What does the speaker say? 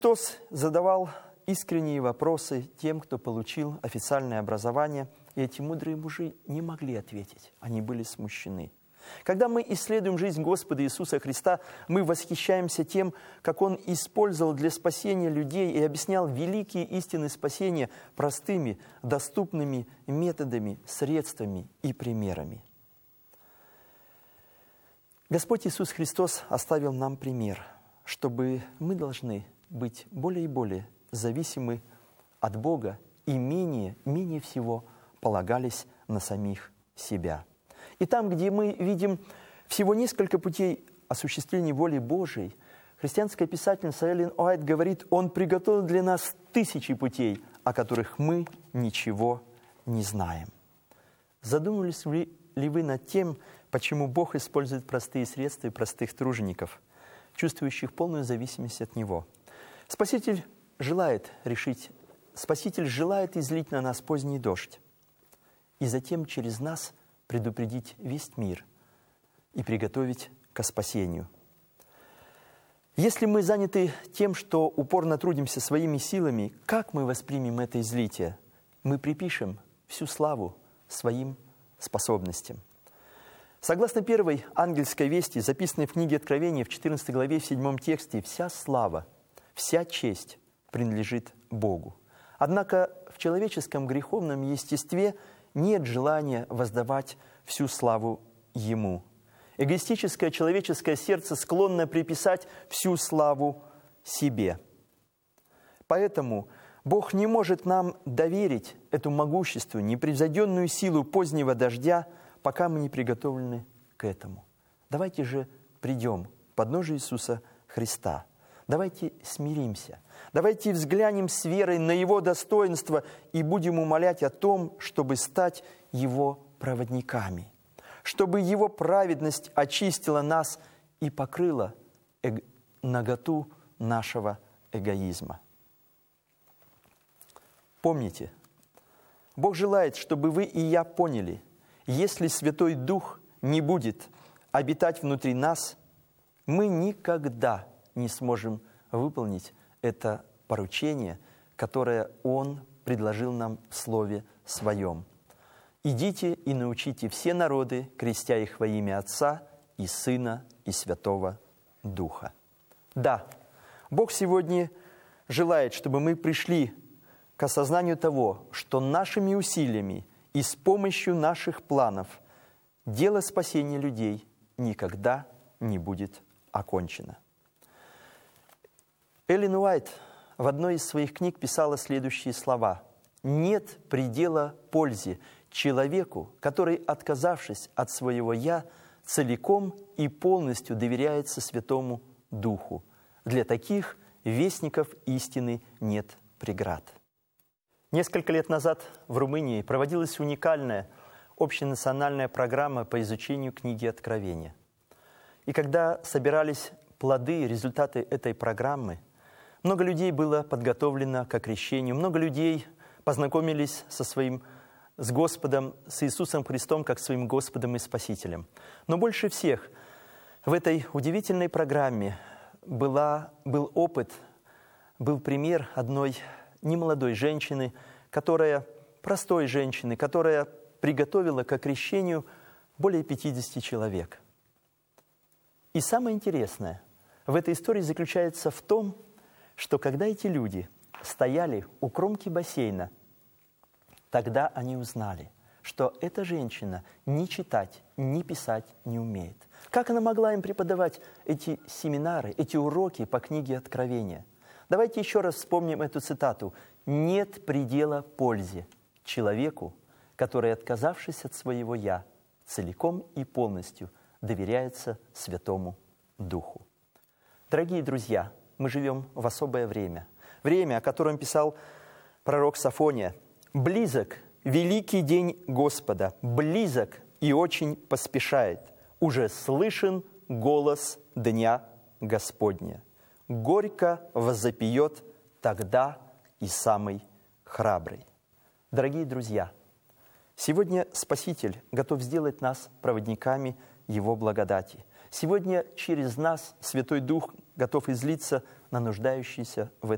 Христос задавал искренние вопросы тем, кто получил официальное образование, и эти мудрые мужи не могли ответить, они были смущены. Когда мы исследуем жизнь Господа Иисуса Христа, мы восхищаемся тем, как Он использовал для спасения людей и объяснял великие истины спасения простыми, доступными методами, средствами и примерами. Господь Иисус Христос оставил нам пример, чтобы мы должны быть более и более зависимы от Бога и менее всего полагались на самих себя. И там, где мы видим всего несколько путей осуществления воли Божией, христианская писательница Эллен Уайт говорит: Он приготовил для нас тысячи путей, о которых мы ничего не знаем. Задумывались ли вы над тем, почему Бог использует простые средства и простых тружеников, чувствующих полную зависимость от Него? Спаситель желает излить на нас поздний дождь, и затем через нас предупредить весь мир и приготовить ко спасению. Если мы заняты тем, что упорно трудимся своими силами, как мы воспримем это излитие? Мы припишем всю славу своим способностям. Согласно первой ангельской вести, записанной в книге Откровения в 14 главе, в 7 тексте, вся слава, вся честь принадлежит Богу. Однако в человеческом греховном естестве нет желания воздавать всю славу Ему. Эгоистическое человеческое сердце склонно приписать всю славу себе. Поэтому Бог не может нам доверить эту могущественную, непревзойденную силу позднего дождя, пока мы не приготовлены к этому. Давайте же придем к подножию Иисуса Христа. Давайте смиримся. Давайте взглянем с верой на Его достоинство и будем умолять о том, чтобы стать Его проводниками, чтобы Его праведность очистила нас и покрыла наготу нашего эгоизма. Помните, Бог желает, чтобы вы и я поняли, если Святой Дух не будет обитать внутри нас, мы никогда не сможем выполнить это поручение, которое Он предложил нам в Слове Своем. «Идите и научите все народы, крестя их во имя Отца и Сына и Святого Духа». Да, Бог сегодня желает, чтобы мы пришли к осознанию того, что нашими усилиями и с помощью наших планов дело спасения людей никогда не будет окончено. Эллен Уайт в одной из своих книг писала следующие слова: «Нет предела пользе человеку, который, отказавшись от своего «я», целиком и полностью доверяется Святому Духу. Для таких вестников истины нет преград». Несколько лет назад в Румынии проводилась уникальная общенациональная программа по изучению книги Откровения. И когда собирались плоды, результаты этой программы, много людей было подготовлено к крещению, много людей познакомились с Господом, с Иисусом Христом, как своим Господом и Спасителем. Но больше всех в этой удивительной программе был пример одной немолодой женщины, простой женщины, которая приготовила к крещению более 50 человек. И самое интересное в этой истории заключается в том, что когда эти люди стояли у кромки бассейна, тогда они узнали, что эта женщина ни читать, ни писать не умеет. Как она могла им преподавать эти семинары, эти уроки по книге Откровения? Давайте еще раз вспомним эту цитату. «Нет предела пользе человеку, который, отказавшись от своего «я», целиком и полностью доверяется Святому Духу». Дорогие друзья, мы живем в особое время. Время, о котором писал пророк Софония. «Близок великий день Господа, близок и очень поспешает. Уже слышен голос дня Господня. Горько возопьет тогда и самый храбрый». Дорогие друзья, сегодня Спаситель готов сделать нас проводниками Его благодати. Сегодня через нас Святой Дух готов излиться на нуждающиеся в этом